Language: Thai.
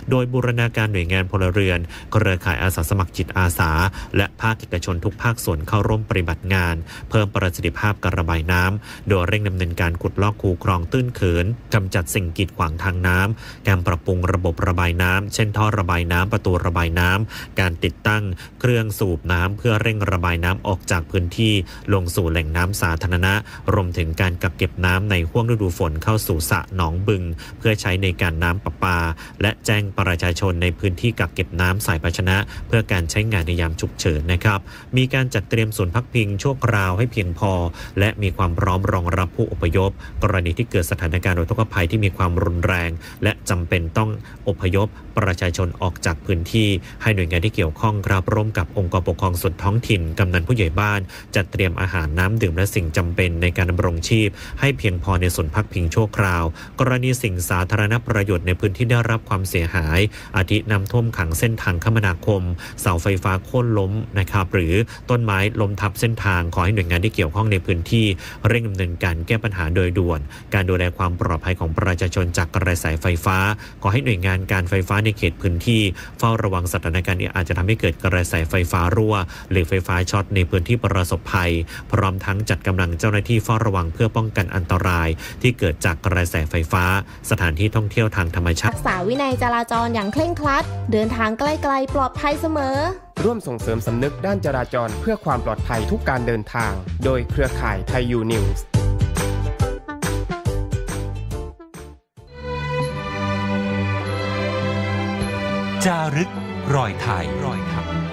โดยบูรณาการหน่วยงานพลเรือนเครือข่ายอาสาสมัครจิตอาสาและภาคเอกชนทุกภาคส่วนเข้าร่วมปฏิบัติงานเพิ่มประสิทธิภาพการระบายน้ำโดยเร่งดำเนินการขุดลอกคูคลองตื้นเขินกำจัดสิ่งกีดขวางทางน้ำการปรับปรุงระบบระบายน้ำเช่นท่อระบายน้ำประตูระบายน้ำการติดตั้งเครื่องสูบน้ำเพื่อเร่งระบายน้ำออกจากพื้นที่ลงสู่แหล่งน้ำสาธารณะรวมถึงการกักเก็บน้ำในห้วงฤดูฝนเข้าสู่สระหนองบึงเพื่อใช้ในการน้ำประปาและแจ้งประชาชนในพื้นที่กักเก็บน้ำสายภาชนะเพื่อการใช้งานในยามฉุกเฉินนะครับมีการจัดเตรียมศูนย์พักพิงชั่วคราวให้เพียงพอและมีความพร้อมรองรับผู้อพยพกรณีที่เกิดสถานการณ์อุทกภัยที่มีความรุนแรงและจำเป็นต้องอพยพประชาชนออกจากพื้นที่ให้หน่วยงานที่เกี่ยวข้องครับร่วมกับองค์กรปกครองส่วนท้องถิ่นกำนันผู้ใหญ่บ้านจัดเตรียมอาหารน้ำดื่มและสิ่งจำเป็นในการดำรงชีพให้เพียงพอในศูนย์พักพิงชั่วคราวกรณีสิ่งสาธารณประโยชน์ในพื้นที่ได้รับความเสียหายอาทิน้ำท่วมขังเส้นทางคมนาคมเสาไฟฟ้าโค่นล้มนะครับหรือต้นไม้ล้มทับเส้นทางขอให้หน่วยงานที่เกี่ยวข้องในพื้นที่เร่งดำเนินการแก้ปัญหาโดยด่วนการดูแลความปลอดภัยของประชาชนจากกระแสไฟฟ้าขอให้หน่วยงานการไฟฟ้าในเขตพื้นที่เฝ้าระวังสถานการณ์ที่อาจจะทำให้เกิดกระแสไฟฟ้ารั่วหรือไฟฟ้าช็อตในพื้นที่ประสบภัยพร้อมทั้งจัดกำลังเจ้าหน้าที่เฝ้าระวังเพื่อป้องกันอันตรายที่เกิดจากกระแสไฟฟ้าสถานที่ท่องเที่ยวทางธรรมชาติรักษาวินัยจราจรอย่างเคร่งครัดเดินทางใกล้ๆปลอดภัยเสมอร่วมส่งเสริมสำนึกด้านจราจรเพื่อความปลอดภัยทุกการเดินทางโดยเครือข่ายไทยยูนิวส์จารึกรอยไทย